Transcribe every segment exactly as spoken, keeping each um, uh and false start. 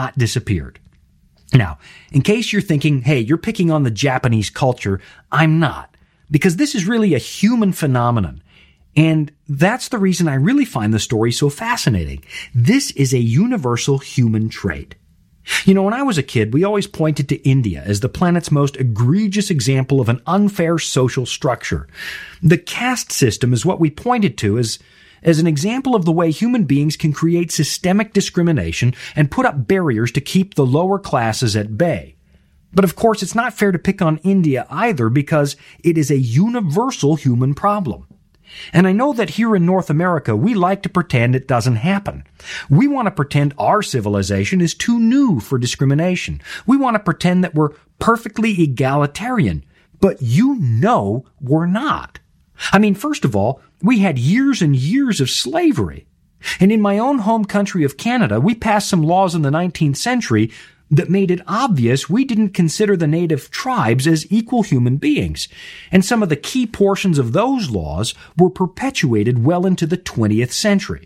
not disappeared. Now, in case you're thinking, hey, you're picking on the Japanese culture, I'm not, because this is really a human phenomenon. And that's the reason I really find the story so fascinating. This is a universal human trait. You know, when I was a kid, we always pointed to India as the planet's most egregious example of an unfair social structure. The caste system is what we pointed to as, as an example of the way human beings can create systemic discrimination and put up barriers to keep the lower classes at bay. But of course, it's not fair to pick on India either, because it is a universal human problem. And I know that here in North America, we like to pretend it doesn't happen. We want to pretend our civilization is too new for discrimination. We want to pretend that we're perfectly egalitarian. But you know we're not. I mean, first of all, we had years and years of slavery. And in my own home country of Canada, we passed some laws in the nineteenth century that made it obvious we didn't consider the native tribes as equal human beings. And some of the key portions of those laws were perpetuated well into the twentieth century.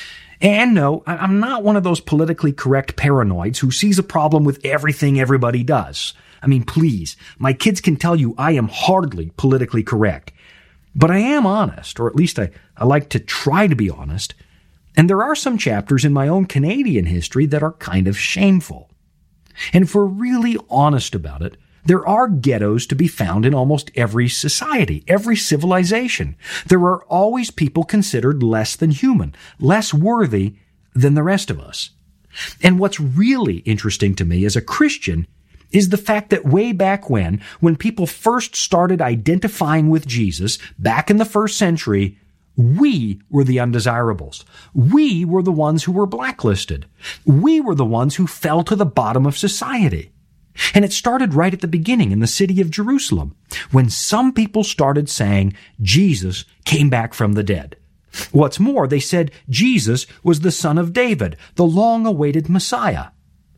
And no, I'm not one of those politically correct paranoids who sees a problem with everything everybody does. I mean, please, my kids can tell you I am hardly politically correct. But I am honest, or at least I, I like to try to be honest. And there are some chapters in my own Canadian history that are kind of shameful. And if we're really honest about it, there are ghettos to be found in almost every society, every civilization. There are always people considered less than human, less worthy than the rest of us. And what's really interesting to me as a Christian is the fact that way back when, when people first started identifying with Jesus, back in the first century, we were the undesirables. We were the ones who were blacklisted. We were the ones who fell to the bottom of society. And it started right at the beginning in the city of Jerusalem, when some people started saying Jesus came back from the dead. What's more, they said Jesus was the son of David, the long-awaited Messiah.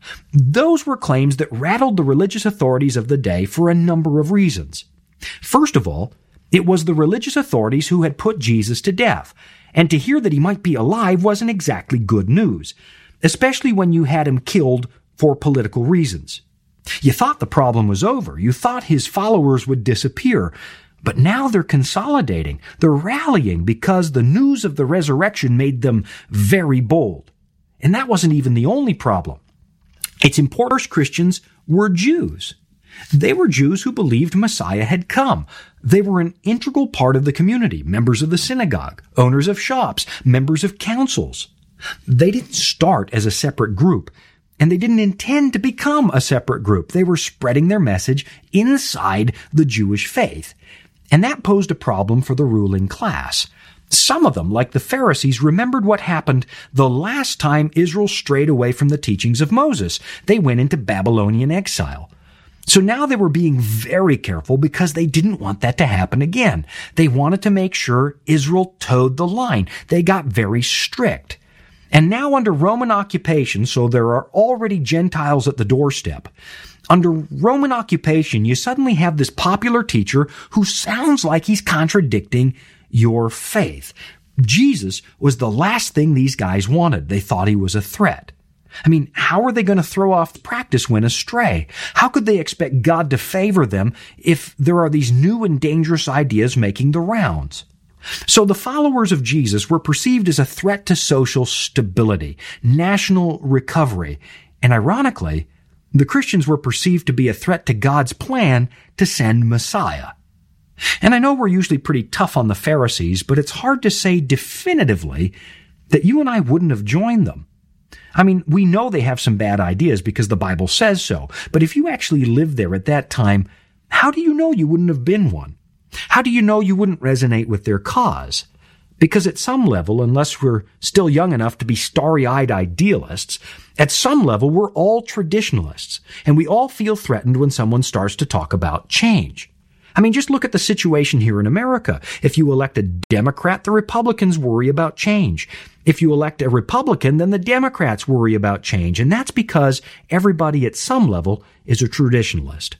Those were claims that rattled the religious authorities of the day for a number of reasons. First of all, it was the religious authorities who had put Jesus to death, and to hear that he might be alive wasn't exactly good news, especially when you had him killed for political reasons. You thought the problem was over. You thought his followers would disappear. But now they're consolidating. They're rallying because the news of the resurrection made them very bold. And that wasn't even the only problem. It's important Christians were Jews. They were Jews who believed Messiah had come. They were an integral part of the community, members of the synagogue, owners of shops, members of councils. They didn't start as a separate group, and they didn't intend to become a separate group. They were spreading their message inside the Jewish faith. And that posed a problem for the ruling class. Some of them, like the Pharisees, remembered what happened the last time Israel strayed away from the teachings of Moses. They went into Babylonian exile. So now they were being very careful because they didn't want that to happen again. They wanted to make sure Israel towed the line. They got very strict. And now under Roman occupation, so there are already Gentiles at the doorstep. Under Roman occupation, you suddenly have this popular teacher who sounds like he's contradicting your faith. Jesus was the last thing these guys wanted. They thought he was a threat. I mean, how are they going to throw off practice when astray? How could they expect God to favor them if there are these new and dangerous ideas making the rounds? So the followers of Jesus were perceived as a threat to social stability, national recovery, and ironically, the Christians were perceived to be a threat to God's plan to send Messiah. And I know we're usually pretty tough on the Pharisees, but it's hard to say definitively that you and I wouldn't have joined them. I mean, we know they have some bad ideas because the Bible says so, but if you actually lived there at that time, how do you know you wouldn't have been one? How do you know you wouldn't resonate with their cause? Because at some level, unless we're still young enough to be starry-eyed idealists, at some level we're all traditionalists, and we all feel threatened when someone starts to talk about change. I mean, just look at the situation here in America. If you elect a Democrat, the Republicans worry about change. If you elect a Republican, then the Democrats worry about change. And that's because everybody at some level is a traditionalist.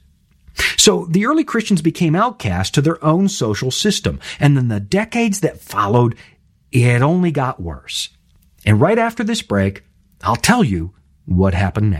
So the early Christians became outcast to their own social system. And then the decades that followed, it only got worse. And right after this break, I'll tell you what happened next.